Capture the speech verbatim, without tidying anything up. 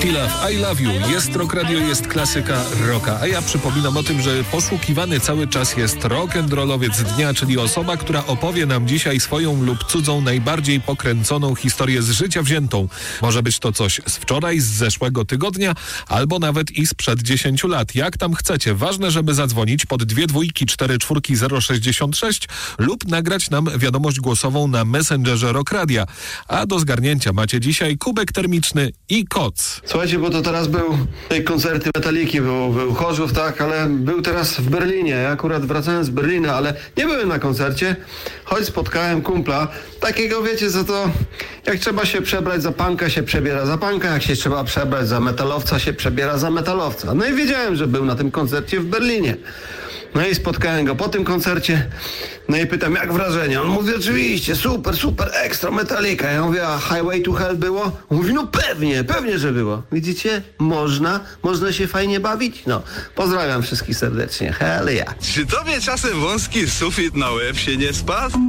Love, I Love You. Jest Rock Radio, jest klasyka rocka. A ja przypominam o tym, że poszukiwany cały czas jest rock'n'rollowiec dnia, czyli osoba, która opowie nam dzisiaj swoją lub cudzą najbardziej pokręconą historię z życia wziętą. Może być to coś z wczoraj, z zeszłego tygodnia, albo nawet i sprzed dziesięciu lat. Jak tam chcecie. Ważne, żeby zadzwonić pod dwie dwójki, cztery czwórki, zero sześćdziesiąt sześć lub nagrać nam wiadomość głosową na Messengerze Rock Radia. A do zgarnięcia macie dzisiaj kubek termiczny i koc. Słuchajcie, bo to teraz był tej koncerty Metaliki, był, był Chorzów, tak, ale był teraz w Berlinie. Ja akurat wracałem z Berlina, ale nie byłem na koncercie, choć spotkałem kumpla, takiego wiecie co to, jak trzeba się przebrać za punka, się przebiera za punka, jak się trzeba przebrać za metalowca, się przebiera za metalowca. No i wiedziałem, że był na tym koncercie w Berlinie. No i spotkałem go po tym koncercie, no i pytam, jak wrażenia? On mówi, oczywiście, super, super, ekstra, Metallica. Ja mówię, a Highway to Hell było? On mówi, no pewnie, pewnie, że było. Widzicie? Można, można się fajnie bawić? No, pozdrawiam wszystkich serdecznie, hell yeah. Czy tobie czasem wąski sufit na łeb się nie spadł?